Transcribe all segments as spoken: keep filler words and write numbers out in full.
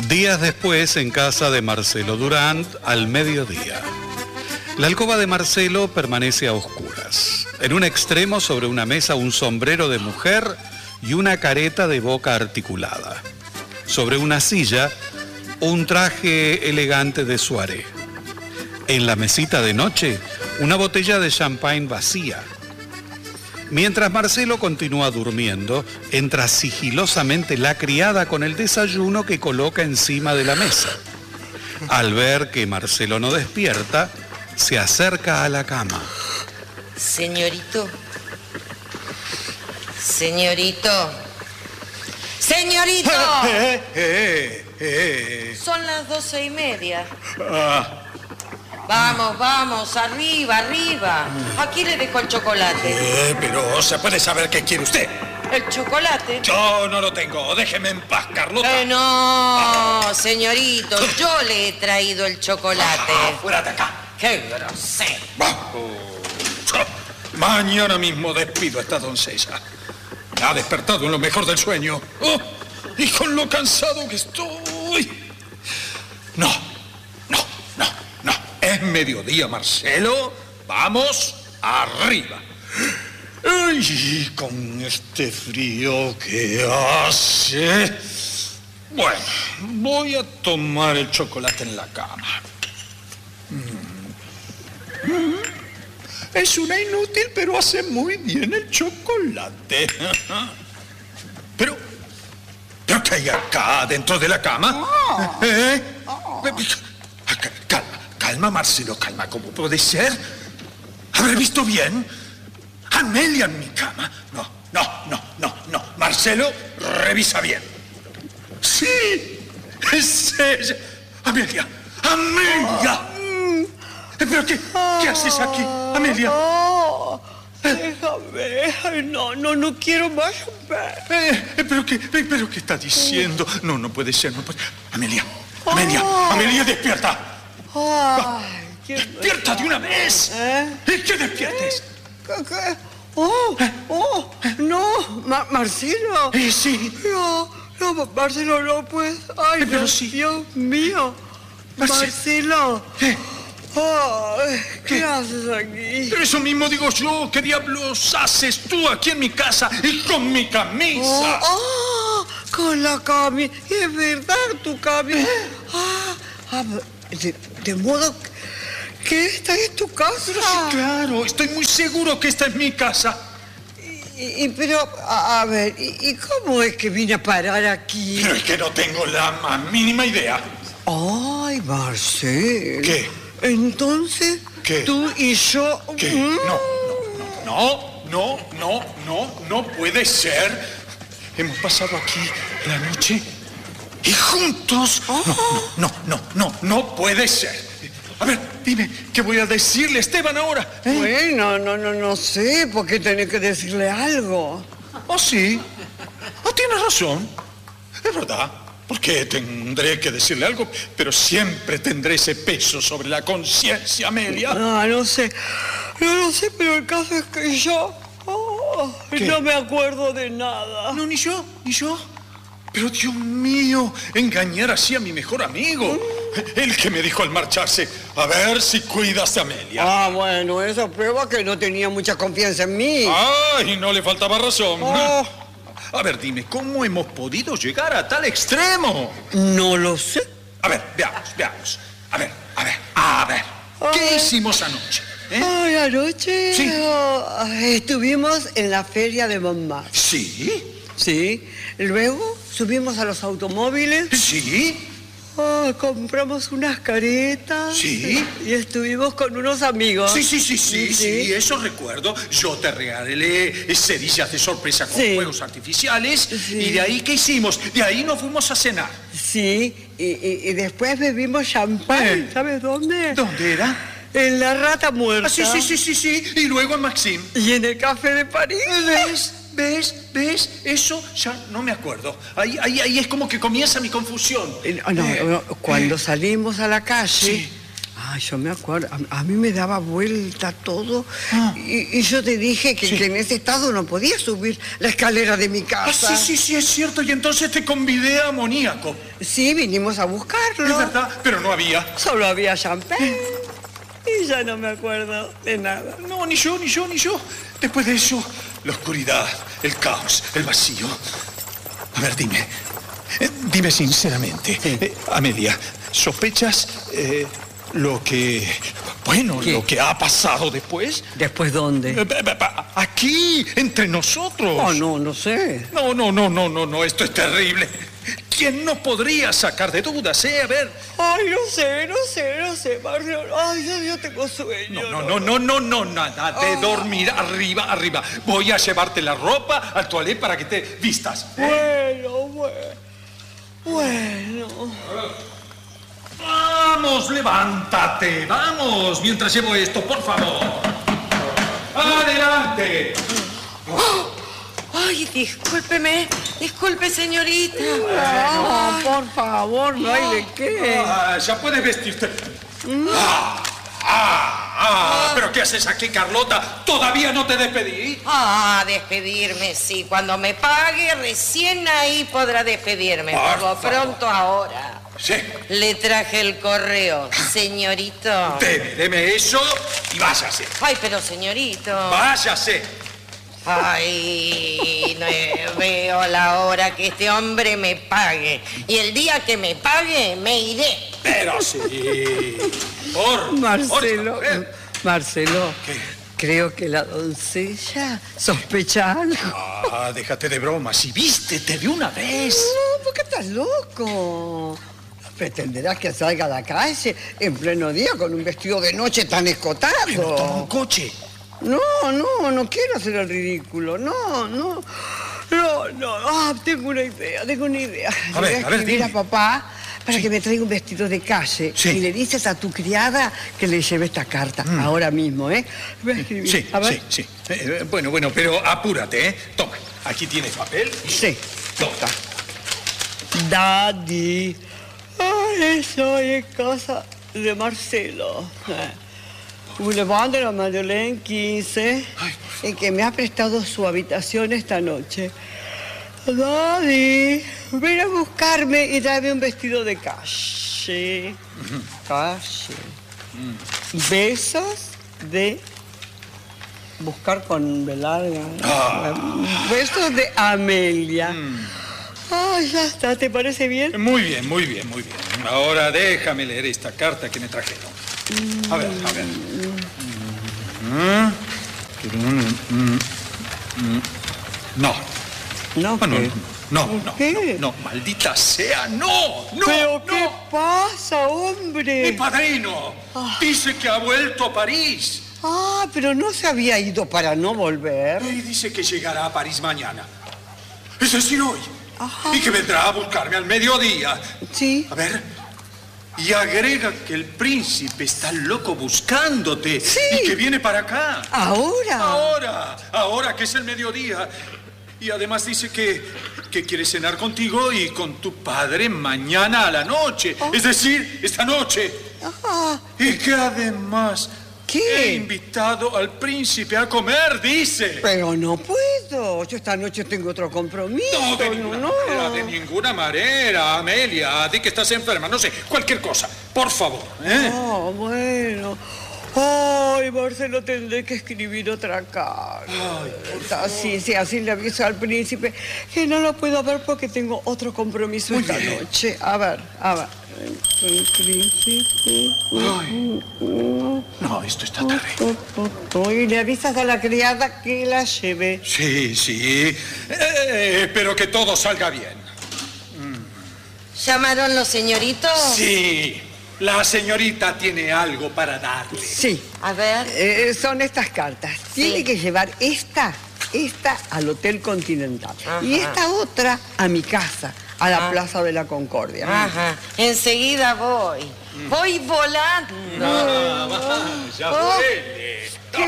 Días después, en casa de Marcelo Durand, al mediodía. La alcoba de Marcelo permanece a oscuras. En un extremo, sobre una mesa, un sombrero de mujer y una careta de boca articulada. Sobre una silla, un traje elegante de soirée. En la mesita de noche, una botella de champagne vacía. Mientras Marcelo continúa durmiendo, entra sigilosamente la criada con el desayuno que coloca encima de la mesa. Al ver que Marcelo no despierta, se acerca a la cama. Señorito. Señorito. ¡Señorito! Eh, eh, eh. Son las doce y media. Ah. Vamos, vamos, arriba, arriba. Aquí le dejo el chocolate. Eh, pero se puede saber qué quiere usted. ¿El chocolate? Yo no lo tengo. Déjeme en paz, Carlota. Eh, no, ah. señorito. Yo le he traído el chocolate. Ah, fuera de acá. ¡Qué grosero! Mañana mismo despido a esta doncella. Me ha despertado en lo mejor del sueño. Oh, y con lo cansado que estoy. No, no, no, no. Es mediodía, Marcelo. Vamos arriba. Ay, con este frío que hace. Bueno, voy a tomar el chocolate en la cama. Mm. Mm. Es una inútil, pero hace muy bien el chocolate. Pero, ¿pero qué hay acá dentro de la cama? Oh. ¿Eh? Oh. Calma, calma, Marcelo, calma. ¿Cómo puede ser? ¿Habré visto bien? ¿Amelia en mi cama? No, no, no, no, no. Marcelo, revisa bien. Sí, es ella. Amelia, Amelia. Oh. ¿Pero qué, qué haces aquí, Amelia? Oh, déjame. Ay, no, no, no quiero más. Eh, ¿pero, qué, ¿Pero qué está diciendo? No, no puede ser. No puede... Amelia, Amelia, oh. Amelia, despierta. Ay, ¡Despierta de una vez! ¿Eh? ¿Qué despiertes? ¿Qué, qué? Oh, oh, no, Ma Marcelo. Eh, sí. No, no, Marcelo, no puedes. Ay, eh, pero Dios, sí. Dios mío. Marce Marcelo. ¿Eh? Oh, ¿qué, ¿Qué haces aquí? Pero eso mismo digo yo. ¿Qué diablos haces tú aquí en mi casa y con mi camisa? Oh, oh con la camisa. Es verdad, tu camisa. ¿Eh? Ah, ah de, de modo que esta es tu casa. Pero sí, claro. Estoy muy seguro que esta es mi casa. Y, y pero, a, a ver, y, ¿y cómo es que vine a parar aquí? Pero es que no tengo la más mínima idea. Ay, Marcelo. ¿Qué? Entonces, ¿qué? Tú y yo... ¿Qué? No, no, no, no, no, no, no puede ser. Hemos pasado aquí la noche y juntos... Oh. No, no, no, no, no puede ser. A ver, dime, ¿qué voy a decirle a Esteban ahora? ¿Eh? Bueno, no, no, no sé, ¿por qué tenés que decirle algo? ¿Oh, sí? ¿Oh, tienes razón? Es verdad. Porque tendré que decirle algo, pero siempre tendré ese peso sobre la conciencia, Amelia. No, no sé, no lo sé, pero el caso es que yo oh, no me acuerdo de nada. No, ni yo, ni yo. Pero Dios mío, engañar así a mi mejor amigo. Mm. El que me dijo al marcharse, a ver si cuidas a Amelia. Ah, bueno, eso prueba que no tenía mucha confianza en mí. Ah, y no le faltaba razón. Oh. A ver, dime, ¿cómo hemos podido llegar a tal extremo? No lo sé. A ver, veamos, veamos. A ver, a ver, a ver. ¿Qué Ay. hicimos anoche? ¿Eh? Ay, anoche sí. oh, estuvimos en la feria de Montmartre. ¿Sí? Sí. Luego subimos a los automóviles. ¿Sí? Oh, compramos unas caretas. ¿Sí? Y estuvimos con unos amigos. Sí, sí, sí, sí, sí, sí, eso recuerdo. Yo te regalé cerillas de sorpresa con sí. fuegos artificiales. Sí. ¿Y de ahí qué hicimos? De ahí nos fuimos a cenar. Sí, y, y, y después bebimos champán. ¿Eh? ¿Sabes dónde? ¿Dónde era? En la Rata Muerta. Ah, sí, sí, sí, sí, sí. Y luego en Maxim. Y en el Café de París. ¿Ves? ¿Ves? ¿Ves? Eso ya no me acuerdo. Ahí, ahí, ahí es como que comienza mi confusión. No, no, eh, no cuando eh. salimos a la calle... Sí. Ah, yo me acuerdo. A, a mí me daba vuelta todo. Ah. Y, y yo te dije que, Sí. que en ese estado no podía subir la escalera de mi Ah, casa. sí, sí, sí, es cierto. Y entonces te convidé a amoníaco. Sí, vinimos a buscarlo. Es verdad, pero no había. Solo había champán. Y ya no me acuerdo de nada. No, ni yo, ni yo, ni yo. Después de eso, la oscuridad, el caos, el vacío. A ver, dime. eh, dime sinceramente. Sí. eh, Amelia, ¿sospechas eh, lo que... Bueno, ¿Qué? lo que ha pasado después? ¿Después dónde? Eh, pa- pa- pa- Aquí, entre nosotros. Oh, no, no sé. No, no, no, no, no, no, esto es terrible. ¿Quién no podría sacar de dudas, eh? A ver. Ay, no sé, no sé, no sé, Marcelo. Ay, ya yo tengo sueño. No, no, no, no, no, no, nada de dormir arriba, arriba. Voy a llevarte la ropa al toilet para que te vistas. Bueno, bueno. Bueno. Vamos, levántate, vamos, mientras llevo esto, por favor. Adelante. Ay, discúlpeme, disculpe, señorita. No, por favor, no hay de qué. Ah, ya puedes vestirte. Ah, ah, ah, ¿pero qué haces aquí, Carlota? ¿Todavía no te despedí? Ah, despedirme, sí. Cuando me pague, recién ahí podrá despedirme. Por Por lo favor. pronto ahora. Sí. Le traje el correo, señorito. Deme, deme eso y váyase. Ay, pero señorito. Váyase. Ay, no veo la hora que este hombre me pague. Y el día que me pague, me iré. Pero sí. Por Marcelo, por favor. Marcelo, ¿Qué? creo que la doncella sospecha algo. Ah, déjate de bromas. Si vístete de una vez. No, ¿por qué estás loco? ¿Pretenderás que salga a la calle en pleno día con un vestido de noche tan escotado? Pero toma un coche. No, no, no quiero hacer el ridículo. No, no. No, no. Ah, tengo una idea, tengo una idea. A ver, Le voy a ver, escribir dime. a papá para que me traiga un vestido de calle. Sí. Y le dices a tu criada que le lleve esta carta ahora mismo, ¿eh? Voy a escribir. Sí, a ver. sí, sí. Eh, bueno, bueno, pero apúrate, ¿eh? Toma, aquí tienes papel. Sí. Toma. Daddy. Ay, estoy en casa de Marcelo. Eh. Boulevard de la Madeleine quince, Ay, en que me ha prestado su habitación esta noche. Daddy, ven a buscarme y tráeme un vestido de calle. Calle. Besos de... Buscar con B larga. Besos de Amelia. Ay, ya está, ¿te parece bien? Muy bien, muy bien, muy bien. Ahora déjame leer esta carta que me trajeron. A ver, a ver. No. No, No, no, ¿qué? no, no, no, ¿Qué? no, no, maldita sea, no, no, ¿Pero no. qué pasa, Mi hombre? padrino dice que ha vuelto a París. Ah, pero no se había ido para no volver. Y dice que llegará a París mañana. Es decir, hoy. Ajá. Y que vendrá a buscarme al mediodía. Sí. A ver. Y agrega que el príncipe está loco buscándote. Sí. Y que viene para acá. ¿Ahora? Ahora, ahora que es el mediodía. Y además dice que, que quiere cenar contigo y con tu padre mañana a la noche. Es decir, esta noche. Ah, Y que además ¿qué? he invitado al príncipe a comer, dice. pero no puedo. Yo esta noche tengo otro compromiso. No, de ninguna no. manera, de ninguna manera, Amelia. Di que estás enferma, no sé, cualquier cosa. Por favor, ¿eh? Ah, bueno. Ay, Marcelo, tendré que escribir otra carta. Sí, sí, así le aviso al príncipe que no lo puedo ver porque tengo otro compromiso Muy esta bien. noche. A ver, a ver. El príncipe. Ay. No, esto está terrible. Y le avisas a la criada que la lleve. Sí, sí. Eh, espero que todo salga bien. ¿Llamaron los señoritos? Sí, la señorita tiene algo para darle. Sí. A ver. Eh, son estas cartas. Tiene que llevar esta, esta al Hotel Continental. Ajá. Y esta otra a mi casa, a la Ah. Plaza de la Concordia. Ajá. Enseguida voy. Voy volando. Ah, ya Oh. huele. ¡Qué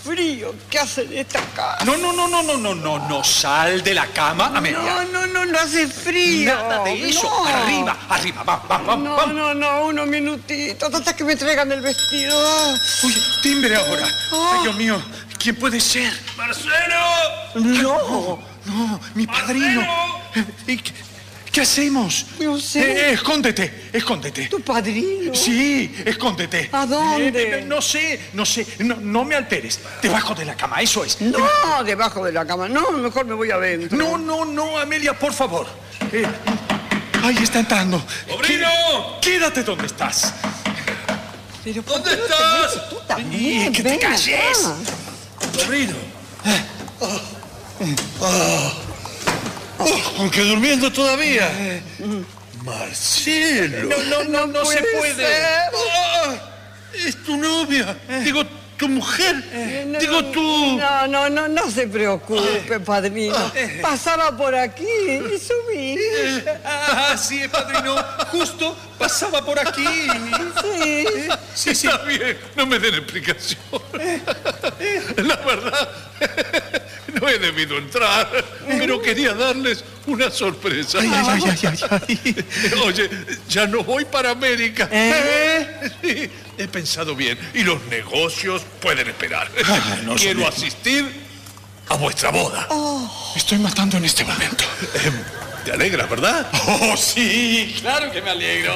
frío que hace en esta casa. No, no, no, no, no, no, no, no. Sal de la cama, Amelia. No, no, no, no hace frío. Nada de eso. No. Arriba, arriba, va, va, va, No, va. no, no, unos minutitos, hasta que me traigan el vestido. Ah. Uy, timbre ahora. Ah. Ay, Dios mío, ¿quién puede ser? ¡Marcelo! No, no, mi padrino. ¡Marcelo! ¿Y qué, qué hacemos? No sé. Eh, escóndete, escóndete. ¿Tu padrino? Sí, escóndete. ¿A dónde? Eh, eh, no sé, no sé. No, no me alteres. Debajo de la cama, eso es. No, debajo de la cama. No, mejor me voy adentro. No, no, no, Amelia, por favor. Eh, ahí está entrando. ¡Sobrino! Qué- Quédate donde estás. Pero ¿por ¿Dónde qué no te estás? metes tú también? Y que te Ven calles. acá. ¡Sobrino! Aunque durmiendo todavía. Marcelo. No, no, no, no se puede. ser. Ah, es tu novia. Digo, tu mujer. No, Digo, tú. No, no, no, no se preocupe, padrino. Pasaba por aquí y subí. Ah, sí, padrino. Justo pasaba por aquí. Sí. Sí, sí. Está bien, no me den explicación. La verdad, no he debido entrar, pero quería darles una sorpresa. Ay, ay, ay, ay, ay, ay. Oye, ya no voy para América. ¿Eh? Sí, he pensado bien y los negocios pueden esperar. Ah, no, Quiero señor. asistir a vuestra boda. Me estoy matando en este momento. Te alegra, ¿verdad? Oh, sí, claro que me alegro.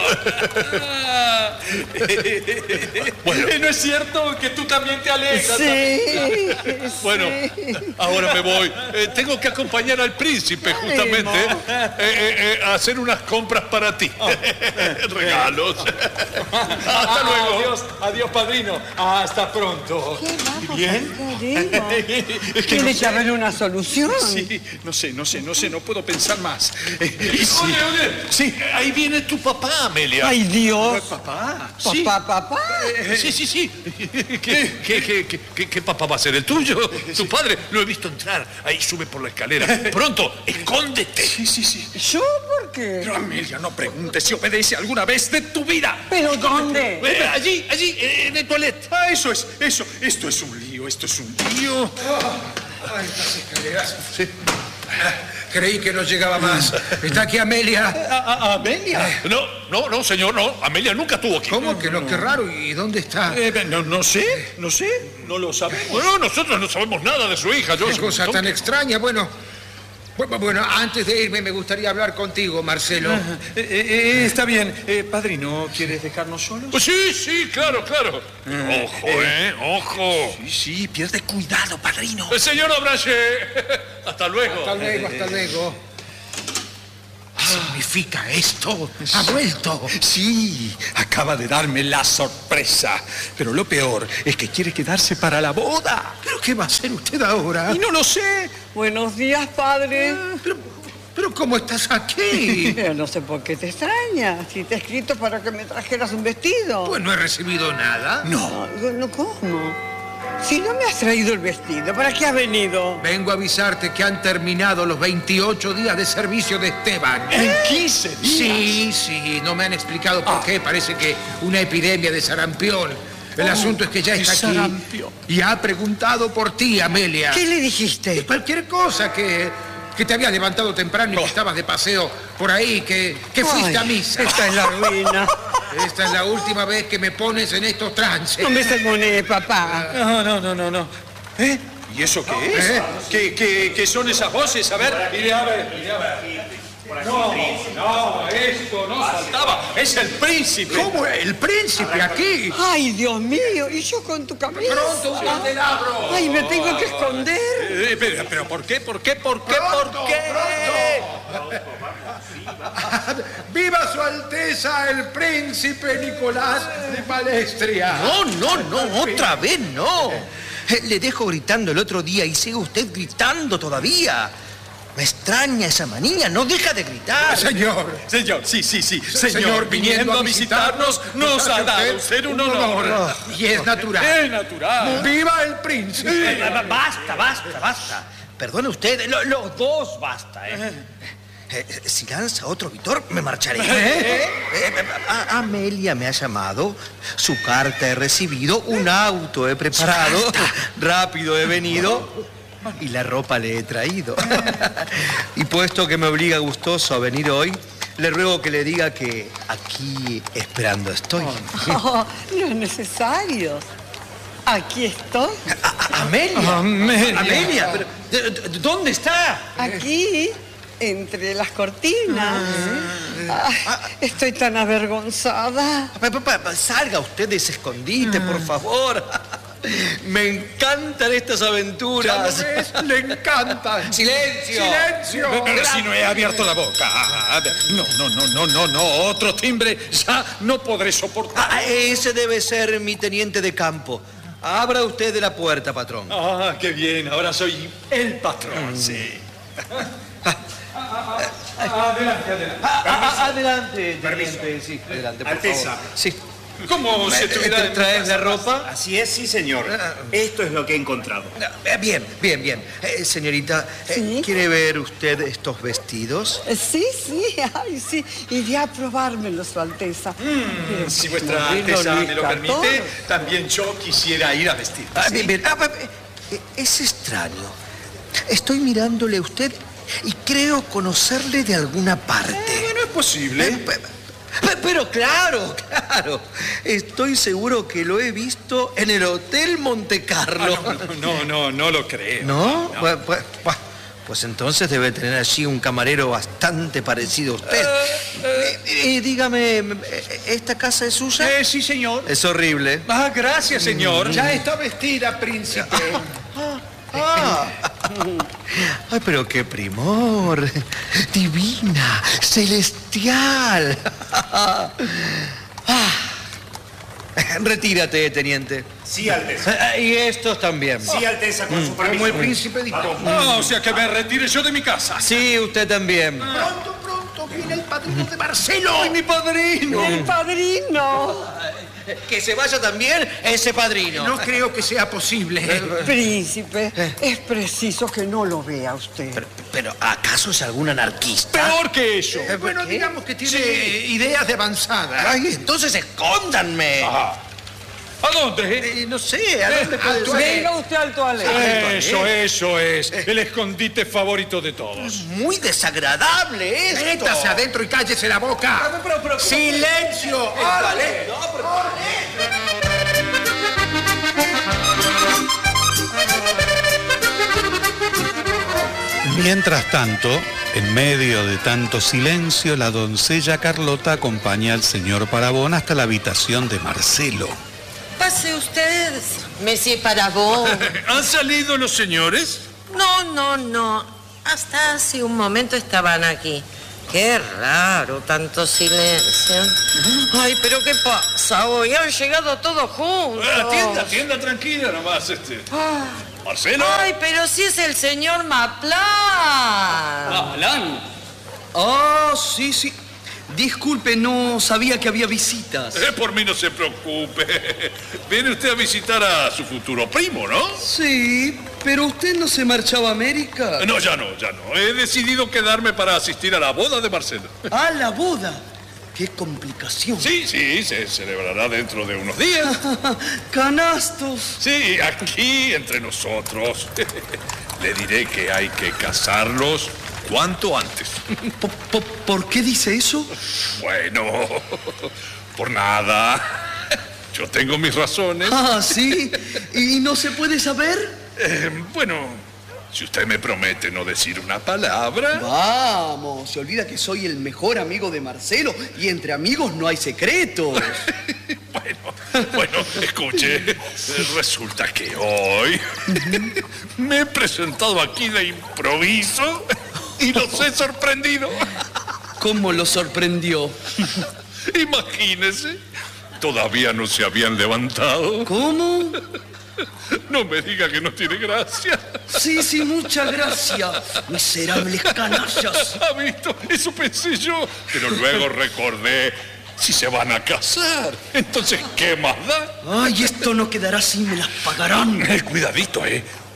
Bueno. ¿No es cierto que tú también te alegras? Sí. Bueno, ahora me voy. Eh, tengo que acompañar al príncipe justamente eh, eh, eh, a hacer unas compras para ti. Regalos. Hasta luego. Adiós, adiós, padrino. Hasta pronto. ¿Bien? Es que Tiene no que sé. haber una solución. Sí, no sé, no sé, no sé, no puedo pensar más. Eh, Oye, sí. oye, Sí. ahí viene tu papá, Amelia. Ay, Dios. Papá, sí. Papá, papá. Sí, sí, sí. ¿Qué, qué, qué, qué- qué- qué papá va a ser el tuyo? Tu padre, lo he visto entrar. Ahí sube por la escalera. Pronto, escóndete. Sí, sí, sí. ¿Yo por qué? Pero Amelia, no preguntes si obedece alguna vez de tu vida. ¿Pero dónde? Eh, allí, allí, eh, en el toilet. Ah, eso es, eso. Esto es un lío, esto es un lío. Ay, estas escaleras. Creí que no llegaba más. ¿Está aquí Amelia? A- a- Amelia. No, no, no, señor, no. Amelia nunca estuvo aquí. ¿Cómo que no? Qué raro. ¿Y dónde está? Eh, no, no sé, no sé, no lo sabemos. Bueno, nosotros no sabemos nada de su hija. Yo Qué cosa tan extraña. Bueno, bueno, bueno, antes de irme me gustaría hablar contigo, Marcelo. Eh, eh, eh, está bien. Eh, padrino, ¿quieres dejarnos solos? Pues sí, sí, claro, claro. Ojo, eh, ojo. Sí, sí, pierde cuidado, padrino. El señor Abrache. Hasta luego. Hasta luego, hasta luego. ¿Qué significa esto? Ha vuelto. Sí, acaba de darme la sorpresa. Pero lo peor es que quiere quedarse para la boda. ¿Pero qué va a hacer usted ahora? Y no lo sé. Buenos días, padre. Pero, pero ¿cómo estás aquí? Pero no sé por qué te extraña. Si te he escrito para que me trajeras un vestido. Pues no he recibido nada. No. No, no, ¿cómo? Si no me has traído el vestido, ¿para qué has venido? Vengo a avisarte que han terminado los veintiocho días de servicio de Esteban. En quince días. Sí, sí, no me han explicado por Ah. qué. Parece que una epidemia de sarampión. El asunto es que ya de está aquí sarampión. y ha preguntado por ti, Amelia. ¿Qué le dijiste? Cualquier cosa, que, que te habías levantado temprano y que estabas de paseo por ahí, que, que fuiste Ay, a misa. Esta es la ruina. Esta es la última vez que me pones en estos trances. No me sermonees, papá. No, no, no, no, no. ¿Eh? ¿Y eso qué es? ¿Eh? ¿Qué, qué, qué son esas voces? A ver, iré a ver, iré a ver. No, no, esto no faltaba. Es el príncipe. ¿Cómo? ¿El príncipe aquí? Ay, Dios mío, y yo con tu camisa. Pronto un candelabro. Ay, me tengo que esconder. Eh, pero, pero ¿por qué? ¿Por qué? ¿Por qué? Pronto, ¿Por qué? ¡Viva su Alteza el príncipe Nicolás de Palestria! No, no, no, otra vez no. Eh, Le dejo gritando el otro día y sigue usted gritando todavía. Me extraña esa manía, no deja de gritar. Señor, Señor, sí, sí, sí. Señor, Señor, viniendo a visitarnos, nos ha dado usted un honor. y es natural. Es natural. ¡Viva el príncipe! Eh, ba- Basta, basta, basta. Perdone usted, lo- los dos basta, ¿eh? Eh, si lanza otro Vitor, me marcharé. ¿Eh? Eh, a- Amelia me ha llamado, su carta he recibido, un auto he preparado, rápido he venido y la ropa le he traído. Y puesto que me obliga gustoso a venir hoy, le ruego que le diga que aquí esperando estoy. Oh, no es necesario. Aquí estoy. A- a- Amelia. Amelia. Amelia, pero ¿d- d- ¿dónde está? Aquí, entre las cortinas. Ay, estoy tan avergonzada. Pa- pa- pa- Salga usted de ese escondite, por favor. Me encantan estas aventuras. Le encanta. ¡Silencio! ¡Silencio! Pero si no he abierto la boca. No, no, no, no, no, no. Otro timbre ya no podré soportar. Ah, ese debe ser mi teniente de campo. Abra usted de la puerta, patrón. Ah, qué bien. Ahora soy el patrón, sí. Adelante, adelante. Ah, ah, adelante, Permiso. teniente. Sí, adelante, por Alteza. favor. Sí. ¿Cómo se Eh, estuviera ¿te ¿Traes la ropa? Así es, sí, señor. Esto es lo que he encontrado. Eh, Bien, bien, bien. Eh, señorita, eh, Sí. ¿quiere ver usted estos vestidos? Eh, Sí, sí, ay, sí. Iré a probármelo, Su Alteza. Pero Si como vuestra vino Alteza Luis me lo catorce. permite, también yo quisiera ir a vestir. Ah, bien, bien. Ah, pa- eh, es extraño. Estoy mirándole a usted y creo conocerle de alguna parte. Bueno, es posible. Eh, pe- pe- Pero claro, claro. Estoy seguro que lo he visto en el Hotel Monte Carlo. Ah, no, no, no, no lo creo. ¿No? Pues, pues- pues- pues entonces debe tener allí un camarero bastante parecido a usted. Eh, eh, dígame, eh, ¿esta casa es suya? Eh, sí, señor. Es horrible. Ah, gracias, señor. Ya está vestida, príncipe. Ah. Ay, pero qué primor. Divina, celestial. Ah. Retírate, teniente. Sí, Alteza. Y estos también. Sí, Alteza, con su permiso. Como el príncipe dictó. Ah, o sea que me retire yo de mi casa. Sí, usted también. Pronto, pronto viene el padrino de Marcelo. ¡Ay, mi padrino! El padrino. Que se vaya también ese padrino. No creo que sea posible. Príncipe, es preciso que no lo vea usted. Pero, pero, ¿acaso es algún anarquista? Peor que eso. Eh, bueno, digamos que tiene ideas de avanzada. Ay, entonces escóndanme. ¿A dónde? Eh, no sé, ¿a dónde puede ser? Venga usted al toalete. Eso, eso es. El escondite favorito de todos. Muy desagradable esto. Métase adentro y cállese la boca. Pero, pero, pero, ¡Silencio! El ballet, no, pero- Mientras tanto, en medio de tanto silencio, la doncella Carlota acompaña al señor Parabón hasta la habitación de Marcelo. Pase usted, Monsieur Parabón. ¿Han salido los señores? No, no, no. Hasta hace un momento estaban aquí. Qué raro, tanto silencio. Ay, pero ¿qué pasa hoy? Han llegado todos juntos. Ah, atienda, atienda tranquila nomás, este. Marcelo. Ay, pero si es el señor Maplán. Alan. Ah, sí, sí. Disculpe, no sabía que había visitas. Eh, por mí no se preocupe. Viene usted a visitar a su futuro primo, ¿no? Sí, pero usted no se marchaba a América. No, ya no, ya no. He decidido quedarme para asistir a la boda de Marcelo. Ah, la boda. Qué complicación. Sí, sí, se celebrará dentro de unos días. Canastos. Sí, aquí entre nosotros. Le diré que hay que casarlos cuanto antes. Po- po- ¿Por qué dice eso? Bueno, por nada. Yo tengo mis razones. Ah, sí. ¿Y no se puede saber? Eh, bueno, si usted me promete no decir una palabra. Vamos, se olvida que soy el mejor amigo de Marcelo y entre amigos no hay secretos. Bueno, bueno, escuche. Resulta que hoy me he presentado aquí de improviso y los he sorprendido. ¿Cómo lo sorprendió? Imagínese, todavía no se habían levantado. ¿Cómo? No me diga que no tiene gracia. Sí, sí, mucha gracia. Miserables canallas. ¿Ha visto? Eso pensé yo. Pero luego recordé, si se van a casar, entonces, ¿qué más da? Ay, esto no quedará así, me las pagarán. Eh, cuidadito, ¿eh?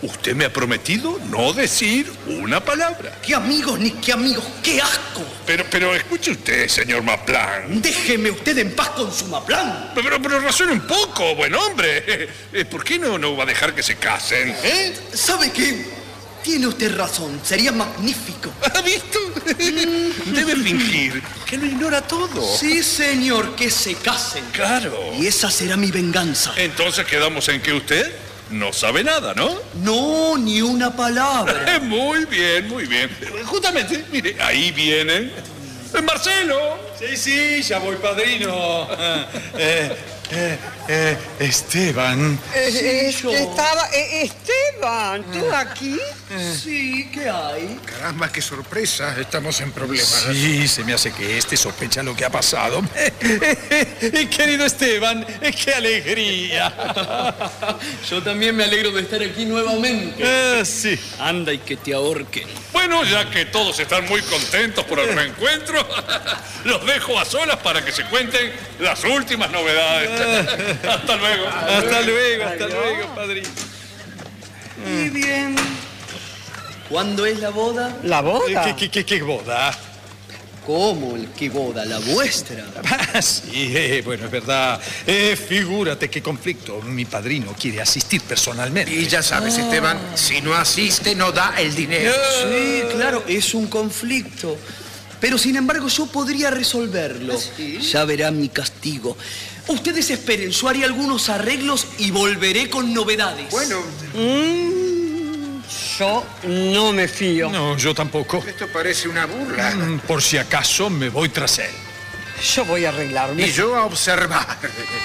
usted me ha prometido no decir una palabra. ¡Qué amigos ni qué amigos! ¡Qué asco! Pero, pero escuche usted, señor Maplan. Déjeme usted en paz con su Maplan. Pero, pero razone un poco, buen hombre. ¿Por qué no, no va a dejar que se casen? ¿Eh? ¿Sabe qué? Tiene usted razón, sería magnífico. ¿Ha visto? Debe fingir que lo ignora todo. Sí, señor, que se casen. Claro. Y esa será mi venganza. Entonces quedamos en que usted no sabe nada, ¿no? No, ni una palabra. Muy bien, muy bien. Justamente, mire, ahí vienen. ¡Marcelo! Sí, sí, ya voy, padrino. Eh, eh, eh, Esteban. Eh, Sí, yo. Estaba... eh, Esteban, ¿tú aquí? Sí, ¿qué hay? Caramba, qué sorpresa. Estamos en problemas. Sí, se me hace que este sospecha lo que ha pasado. Querido Esteban, qué alegría. Yo también me alegro de estar aquí nuevamente. Ah, sí. Anda y que te ahorquen. Bueno, ya que todos están muy contentos por el reencuentro, los dejo a solas para que se cuenten las últimas novedades. Hasta luego. Hasta luego, hasta luego, padrino. Y bien. ¿Cuándo es la boda? ¿La boda? ¿Qué, qué, qué, qué boda? ¿Cómo el qué boda? ¿La vuestra? Ah, sí, eh, bueno, es verdad. Eh, figúrate qué conflicto. Mi padrino quiere asistir personalmente. Y ya sabes, Esteban, si no asiste, no da el dinero. Sí, claro, es un conflicto. Pero sin embargo yo podría resolverlo. Ya verá mi castigo. Ustedes esperen, yo haré algunos arreglos y volveré con novedades. Bueno, Mm, yo no me fío. No, yo tampoco. esto parece una burla. Mm, Por si acaso me voy tras él. Yo voy a arreglarme. Y yo a observar.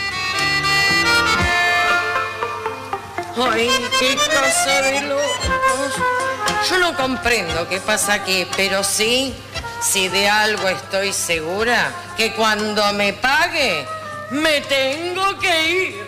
Ay, qué cosa de locos. Yo no comprendo qué pasa aquí, pero sí, si de algo estoy segura, que cuando me pague, me tengo que ir.